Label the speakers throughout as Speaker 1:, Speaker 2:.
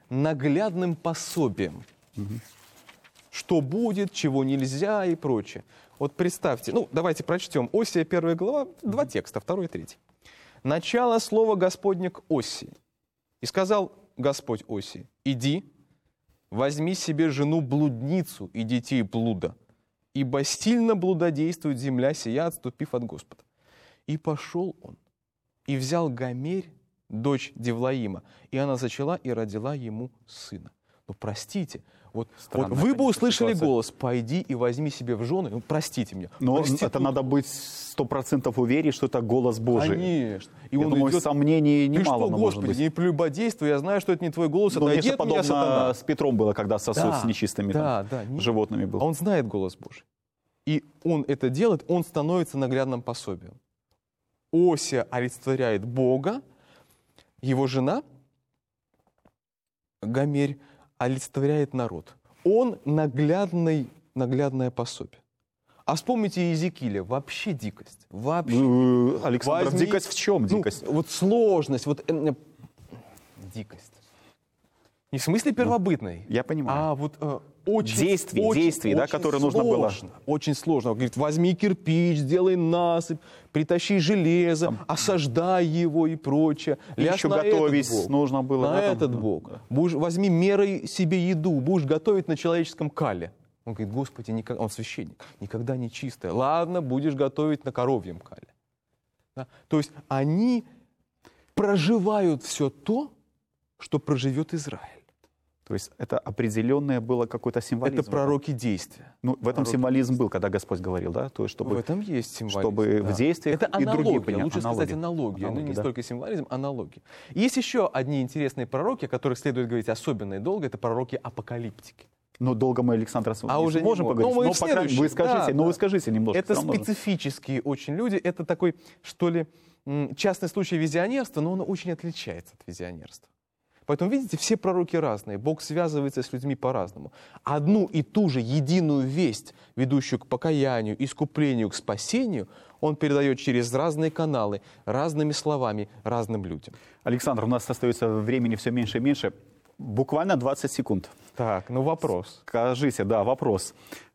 Speaker 1: наглядным пособием. Что будет, чего нельзя и прочее. Вот представьте, давайте прочтем. Осия 1 глава, 2 текста, 2 и 3. «Начало слова Господня к Осии. И сказал Господь Осии: иди, возьми себе жену-блудницу и детей блуда, ибо сильно блудодействует земля сия, отступив от Господа. И пошел он, и взял Гомерь, дочь Девлаима, и она зачала и родила ему сына». Простите, вот вы бы услышали голос: «Пойди и возьми себе в жены». Простите меня.
Speaker 2: Но это надо быть 100% уверен, что это голос Божий.
Speaker 1: Конечно. И
Speaker 2: я думаю,
Speaker 1: идет...
Speaker 2: сомнений немало.
Speaker 1: Ты что, Господи, не прелюбодействуй, я знаю, что это не твой голос, отойди от меня, сатана.
Speaker 2: С Петром было, когда сосуд с нечистыми животными был.
Speaker 1: А он знает голос Божий. И он это делает, он становится наглядным пособием. Осия олицетворяет Бога, его жена Гомерь олицетворяет народ. Он наглядное пособие. А вспомните Иезекииля. Вообще дикость. Вообще.
Speaker 2: Александр, дикость в чем дикость?
Speaker 1: Сложность. Дикость. Не в смысле первобытной.
Speaker 2: Я понимаю.
Speaker 1: А очень...
Speaker 2: Действий, да, которые нужно было.
Speaker 1: Очень сложно. Он говорит: возьми кирпич, сделай насыпь, притащи железо, осаждай его и прочее.
Speaker 2: Еще готовить нужно было.
Speaker 1: На этот бок. Возьми мерой себе еду, будешь готовить на человеческом кале. Он говорит: Господи, он священник, никогда не чистое. Ладно, будешь готовить на коровьем кале. Да? То есть они проживают все то, что проживет Израиль.
Speaker 2: То есть это определенное было какой-то символизм.
Speaker 1: Это пророки действия.
Speaker 2: В этом символизм был, когда Господь говорил, да? То есть, чтобы,
Speaker 1: в этом есть символизм.
Speaker 2: Чтобы в действиях
Speaker 1: это
Speaker 2: и другие
Speaker 1: понятия. Лучше сказать аналогия. Не столько символизм, аналогия. Есть еще одни интересные пророки, о которых следует говорить особенно и долго. Это пророки апокалиптики.
Speaker 2: Но долго мы, Александр,
Speaker 1: уже можем поговорить.
Speaker 2: Вы скажите немножко.
Speaker 1: Это специфические очень люди. Это такой, что ли, частный случай визионерства, но он очень отличается от визионерства. Поэтому, видите, все пророки разные. Бог связывается с людьми по-разному. Одну и ту же единую весть, ведущую к покаянию, искуплению, к спасению, Он передает через разные каналы, разными словами, разным людям.
Speaker 2: Александр, у нас остается времени все меньше и меньше. Буквально 20 секунд.
Speaker 1: Так, вопрос.
Speaker 2: Скажите, вопрос.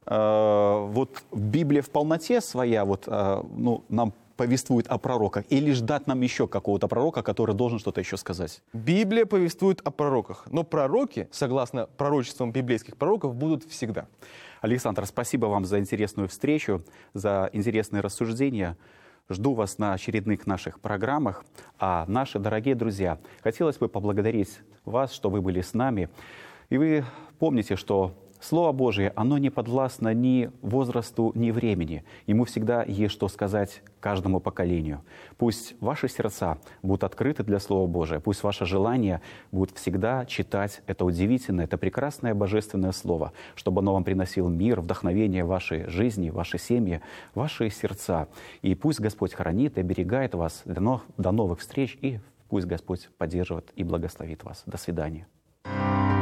Speaker 2: Библия в полноте своя, нам повествует о пророках, или ждать нам еще какого-то пророка, который должен что-то еще сказать?
Speaker 1: Библия повествует о пророках, но пророки, согласно пророчествам библейских пророков, будут всегда.
Speaker 2: Александр, спасибо вам за интересную встречу, за интересные рассуждения. Жду вас на очередных наших программах. А наши дорогие друзья, хотелось бы поблагодарить вас, что вы были с нами. И вы помните, что Слово Божие, оно не подвластно ни возрасту, ни времени. Ему всегда есть что сказать каждому поколению. Пусть ваши сердца будут открыты для Слова Божия. Пусть ваше желание будет всегда читать это удивительное, это прекрасное божественное Слово, чтобы оно вам приносило мир, вдохновение в вашей жизни, в вашей семье, в ваши сердца. И пусть Господь хранит и оберегает вас. До новых встреч, и пусть Господь поддерживает и благословит вас. До свидания.